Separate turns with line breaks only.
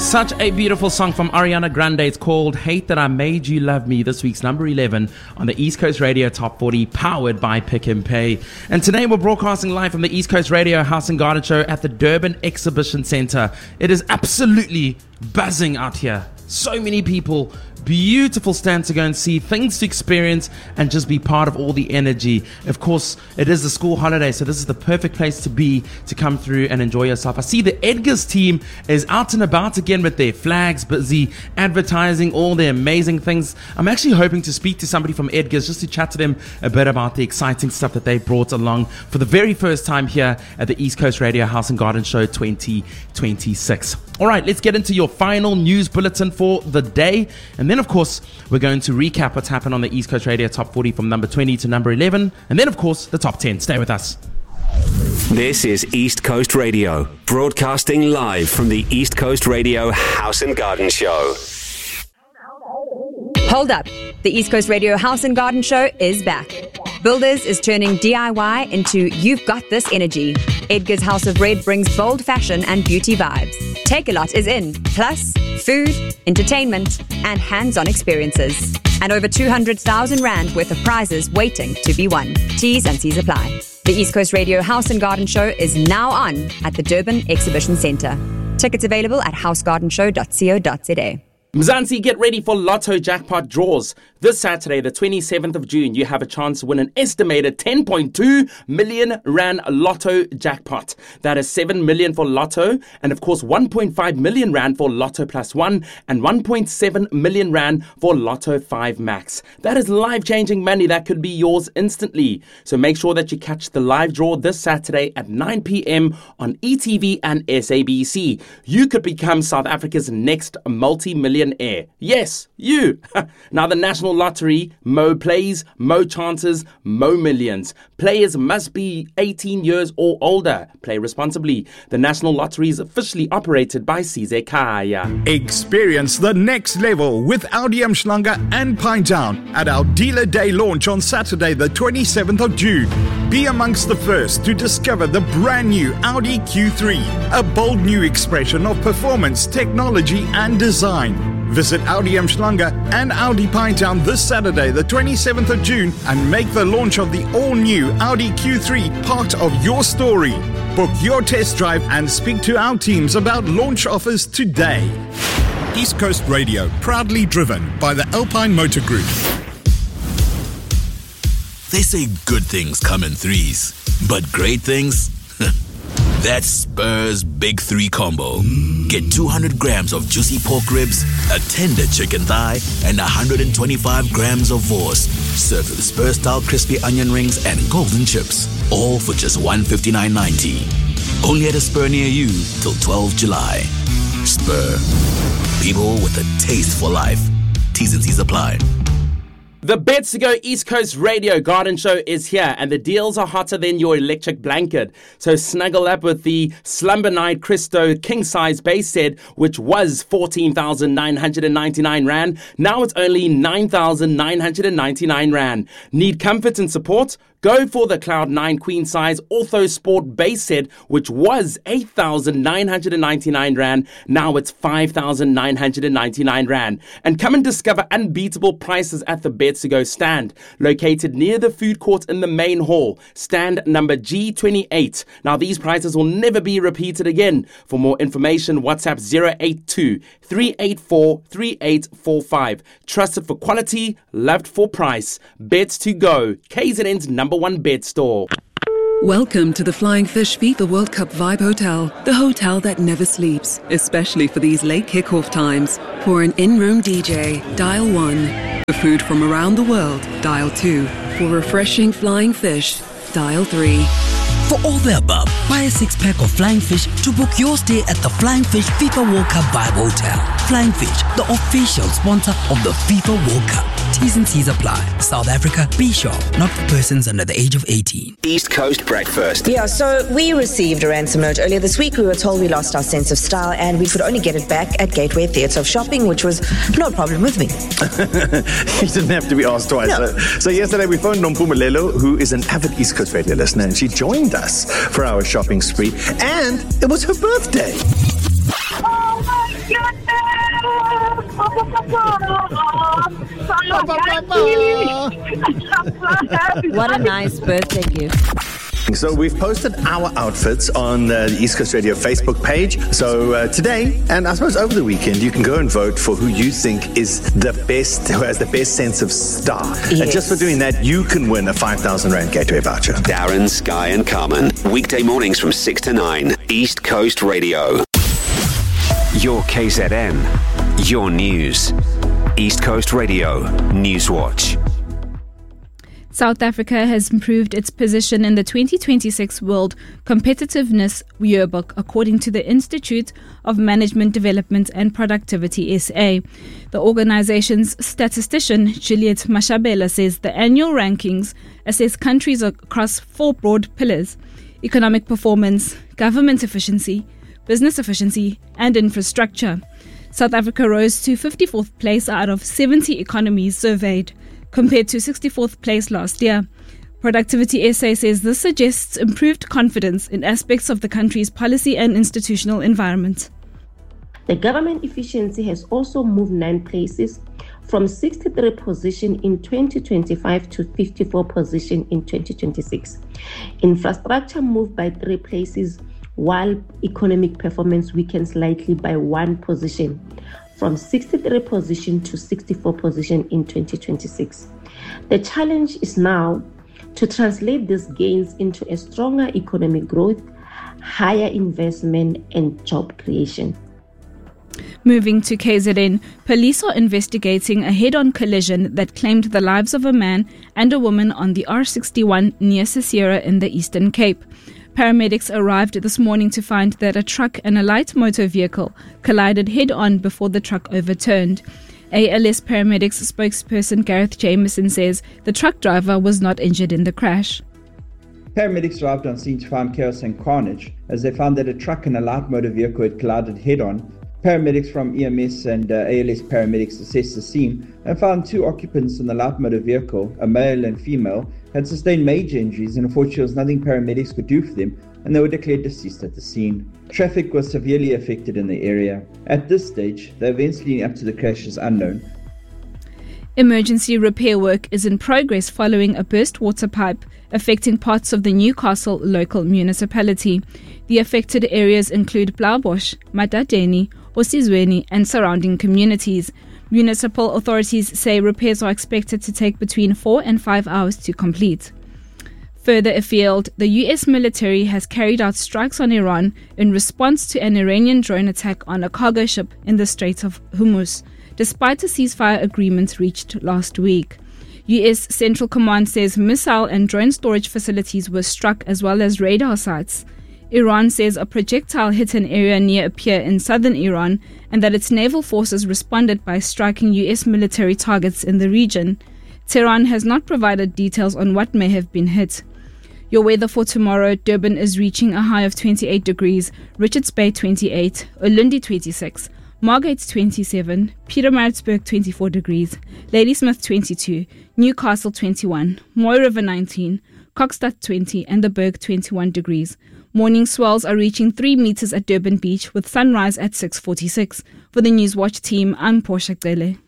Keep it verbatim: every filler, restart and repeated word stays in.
Such a beautiful song from Ariana Grande. It's called Hate That I Made You Love Me, this week's number eleven on the East Coast Radio Top forty, powered by Pick and Pay. And today we're broadcasting live from the East Coast Radio House and Garden Show at the Durban Exhibition Centre. It is absolutely buzzing out here. So many people, beautiful stand to go and see, things to experience, and just be part of all the energy. Of course, it is the school holiday, so this is the perfect place to be, to come through and enjoy yourself. I see the Edgar's team is out and about again with their flags, busy advertising all their amazing things. I'm actually hoping to speak to somebody from Edgar's just to chat to them a bit about the exciting stuff that they brought along for the very first time here at the East Coast Radio House and Garden Show twenty twenty-six. All right, let's get into your final news bulletin for the day. And then, of course, we're going to recap what's happened on the East Coast Radio Top forty from number twenty to number eleven. And then, of course, the top ten. Stay with us.
This is East Coast Radio, broadcasting live from the East Coast Radio House and Garden Show.
Hold up. The East Coast Radio House and Garden Show is back. Builders is turning D I Y into You've Got This energy. Edgar's House of Red brings bold fashion and beauty vibes. Take-A-Lot is in, plus food, entertainment, and hands-on experiences. And over two hundred thousand rand worth of prizes waiting to be won. T's and C's apply. The East Coast Radio House and Garden Show is now on at the Durban Exhibition Centre. Tickets available at house garden show dot co dot za.
Mzansi, get ready for Lotto jackpot draws. This Saturday, the twenty-seventh of June, you have a chance to win an estimated ten point two million rand Lotto jackpot. That is seven million for Lotto, and of course one point five million rand for Lotto Plus One, and one point seven million rand for Lotto five Max. That is life-changing money that could be yours instantly. So make sure that you catch the live draw this Saturday at nine p.m. on E T V and S A B C. You could become South Africa's next multi-million Air. Yes, you. Now the National Lottery, Mo plays, Mo chances, Mo millions. Players must be eighteen years or older. Play responsibly. The National Lottery is officially operated by Sizwe Kaya.
Experience the next level with Audi Umhlanga and Pinetown at our Dealer Day launch on Saturday the twenty-seventh of June. Be amongst the first to discover the brand new Audi Q three, a bold new expression of performance, technology and design. Visit Audi Umhlanga and Audi Pinetown this Saturday, the twenty-seventh of June, and make the launch of the all-new Audi Q three part of your story. Book your test drive and speak to our teams about launch offers today. East Coast Radio, proudly driven by the Alpine Motor Group.
They say good things come in threes, but great things? That's Spur's Big Three Combo. Get two hundred grams of juicy pork ribs, a tender chicken thigh, and one hundred twenty-five grams of Vors. Served with Spur-style crispy onion rings and golden chips. All for just one hundred fifty-nine ninety. Only at a Spur near you till twelfth of July. Spur. People with a taste for life. T's and C's apply.
The Bets to Go East Coast Radio Garden Show is here, and the deals are hotter than your electric blanket. So snuggle up with the Slumber Night Christo King Size base set, which was fourteen thousand nine hundred ninety-nine rand. Now it's only nine thousand nine hundred ninety-nine rand. Need comfort and support? Go for the Cloud nine Queen Size Ortho Sport base set, which was eight thousand nine hundred ninety-nine rand. Now it's five thousand nine hundred ninety-nine rand. And come and discover unbeatable prices at the Bets to Go stand, located near the food court in the main hall. Stand number G twenty-eight. Now these prices will never be repeated again. For more information, WhatsApp zero eight two, three eight four, three eight four five. Trusted for quality, loved for price. Bets to Go, K Z N's number one bed store.
Welcome to the Flying Fish FIFA World Cup Vibe Hotel, the hotel that never sleeps, especially for these late kickoff times. For an in-room D J, dial one. For food from around the world, dial two. For refreshing Flying Fish, dial three.
For all the above, buy a six-pack of Flying Fish to book your stay at the Flying Fish FIFA World Cup Vibe Hotel. Flying Fish, the official sponsor of the FIFA World Cup. T's and C's apply. South Africa, be sure, not for persons under the age of eighteen.
East Coast Breakfast.
Yeah, so we received a ransom note earlier this week. We were told we lost our sense of style and we could only get it back at Gateway Theatre of Shopping, which was no problem with me.
You didn't have to be asked twice.
No.
So, so yesterday we phoned Nompumelelo, who is an avid East Coast Radio listener, and she joined us for our shopping spree, and it was her birthday.
Oh my goodness! What a nice birthday gift.
So we've posted our outfits on uh, the East Coast Radio Facebook page. So uh, today, and I suppose over the weekend, you can go and vote for who you think is the best, who has the best sense of style. Yes. And just for doing that, you can win a five thousand Rand Gateway voucher.
Darren, Sky and Carmen. Weekday mornings from six to nine. East Coast Radio. Your K Z N. Your news. East Coast Radio Newswatch.
South Africa has improved its position in the twenty twenty-six World Competitiveness Yearbook, according to the Institute of Management Development and Productivity S A. The organization's statistician, Juliet Mashabela, says the annual rankings assess countries across four broad pillars: economic performance, government efficiency, business efficiency, and infrastructure. South Africa rose to fifty-fourth place out of seventy economies surveyed, compared to sixty-fourth place last year. Productivity S A says this suggests improved confidence in aspects of the country's policy and institutional environment.
The government efficiency has also moved nine places, from sixty-three position in twenty twenty-five to fifty-four position in twenty twenty-six. Infrastructure moved by three places, while economic performance weakened slightly by one position, from sixty-three position to sixty-four position in twenty twenty-six. The challenge is now to translate these gains into a stronger economic growth, higher investment, and job creation.
Moving to K Z N, police are investigating a head-on collision that claimed the lives of a man and a woman on the R sixty-one near Sisera in the Eastern Cape. Paramedics arrived this morning to find that a truck and a light motor vehicle collided head-on before the truck overturned. A L S Paramedics spokesperson Gareth Jameson says the truck driver was not injured in the crash.
Paramedics arrived on scene to find chaos and carnage as they found that a truck and a light motor vehicle had collided head-on. Paramedics from E M S and uh, A L S paramedics assessed the scene and found two occupants in the light motor vehicle, a male and female, had sustained major injuries, and unfortunately there was nothing paramedics could do for them, and they were declared deceased at the scene. Traffic was severely affected in the area. At this stage, the events leading up to the crash is unknown.
Emergency repair work is in progress following a burst water pipe affecting parts of the Newcastle local municipality. The affected areas include Blaaubosch, Madadeni, Osizweni and surrounding communities. Municipal authorities say repairs are expected to take between four and five hours to complete. Further afield, the U S military has carried out strikes on Iran in response to an Iranian drone attack on a cargo ship in the Strait of Hormuz, despite a ceasefire agreement reached last week. U S Central Command says missile and drone storage facilities were struck as well as radar sites. Iran says a projectile hit an area near a pier in southern Iran and that its naval forces responded by striking U S military targets in the region. Tehran has not provided details on what may have been hit. Your weather for tomorrow: Durban is reaching a high of twenty-eight degrees, Richards Bay twenty-eight, Ulundi twenty-six, Margate twenty-seven, Pietermaritzburg twenty-four degrees, Ladysmith twenty-two, Newcastle twenty-one, Mooi River nineteen, Kokstad twenty and the Berg twenty-one degrees. Morning swells are reaching three meters at Durban Beach with sunrise at six forty-six. For the Newswatch team, I'm Portia Gele.